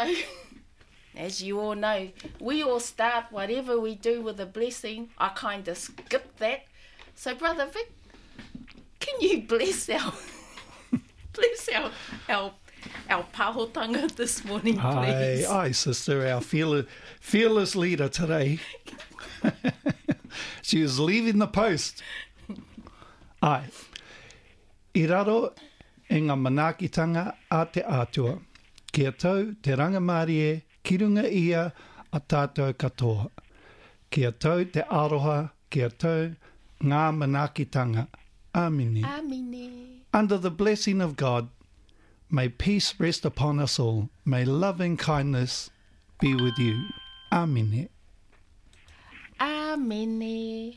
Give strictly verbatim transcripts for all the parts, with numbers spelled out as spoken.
So, as you all know, we all start whatever we do with a blessing. I kind of skip that. So, Brother Vic, can you bless our bless our our our pahotanga this morning, please? Aye, aye, sister, our fearless, fearless leader today. She was leaving the post. Ai, I raro e ngā manaakitanga a te atua. Kia tau te rangamārie, ki runga ia a tātou katoa. Kia tau te aroha, kia tau ngā manaakitanga. Amine. Amine. Under the blessing of God, may peace rest upon us all. May loving kindness be with you. Amine. Amine.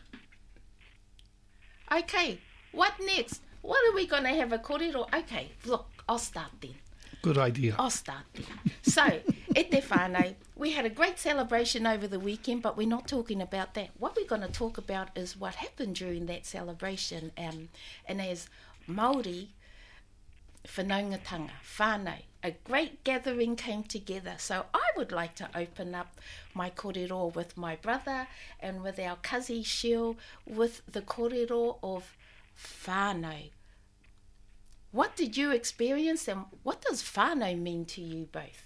Okay, what next? What are we going to have a kōrero? Okay, look, I'll start then. Good idea. I'll start then. So, e te whānau, we had a great celebration over the weekend, but we're not talking about that. What we're going to talk about is what happened during that celebration. Um, and as Māori, whanaungatanga, whānau, a great gathering came together. So I would like to open up my kōrero with my brother and with our kazi Shil with the kōrero of whānau. What did you experience and what does whānau mean to you both?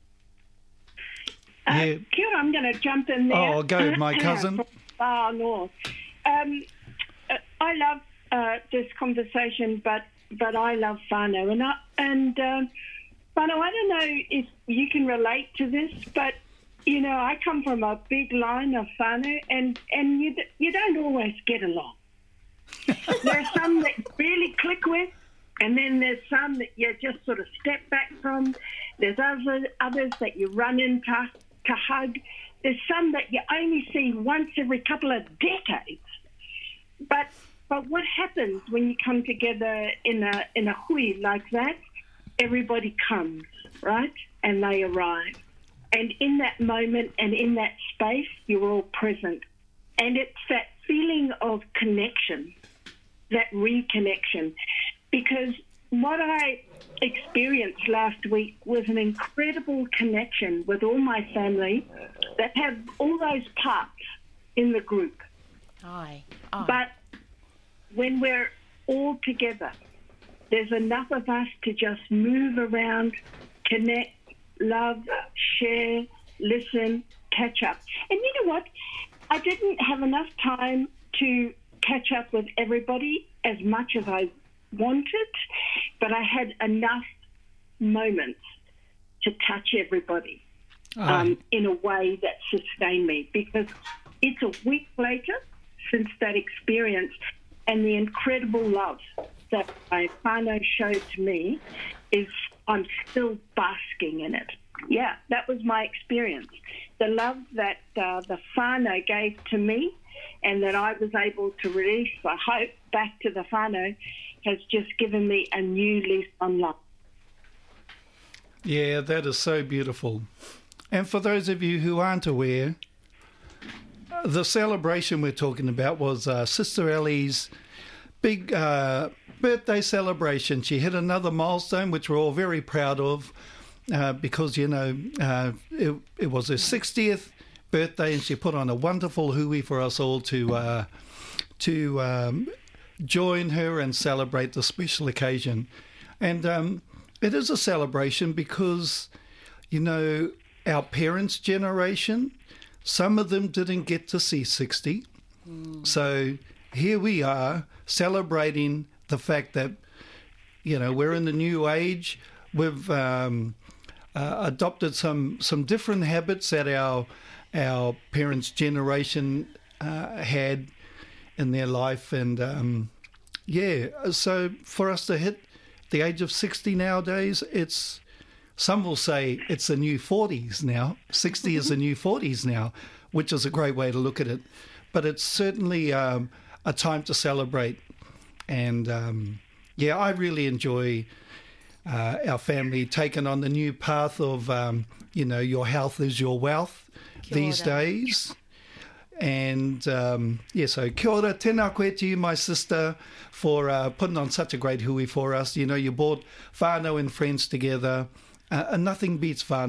Uh, Yeah. Kia ora, I'm going to jump in there. Oh, go, my cousin. From far north. Um, uh, I love uh, this conversation, but but I love whānau. And, I, and um, whānau, I don't know if you can relate to this, but, you know, I come from a big line of whānau, and, and you, you don't always get along. There are some that really click with, and then there's some that you just sort of step back from. There's other, others that you run into to hug. There's some that you only see once every couple of decades. But but what happens when you come together in a in a hui like that? Everybody comes, right? And they arrive. And in that moment and in that space, you're all present. And it's that feeling of connection, that reconnection. Because what I experienced last week was an incredible connection with all my family that have all those parts in the group. Aye, aye. But when we're all together, there's enough of us to just move around, connect, love, share, listen, catch up. And you know what? I didn't have enough time to catch up with everybody as much as I wanted, but I had enough moments to touch everybody um, in a way that sustained me, because it's a week later since that experience, and the incredible love that my whānau showed to me is I'm still basking in it. Yeah, that was my experience. The love that uh, the whānau gave to me and that I was able to release, I hope, back to the whānau has just given me a new lease on love. Yeah, that is so beautiful. And for those of you who aren't aware, the celebration we're talking about was uh, Sister Ellie's big uh, birthday celebration. She hit another milestone, which we're all very proud of, uh, because, you know, uh, it, it was her sixtieth birthday, and she put on a wonderful hui for us all to uh, to um, join her and celebrate the special occasion. And um, it is a celebration because, you know, our parents' generation, some of them didn't get to see sixty. Mm. So here we are celebrating the fact that, you know, we're in the new age. We've um, uh, adopted some some different habits that our our parents' generation uh, had in their life. And, um, yeah, so for us to hit the age of sixty nowadays, it's... Some will say it's the new forties now. sixty is the new forties now, which is a great way to look at it. But it's certainly um, a time to celebrate. And, um, yeah, I really enjoy uh, our family taking on the new path of, um, you know, your health is your wealth these days. And, um, yeah, so kia ora, tēnā koe to you, my sister, for uh, putting on such a great hui for us. You know, you brought whānau and friends together. Uh, and nothing beats whānau.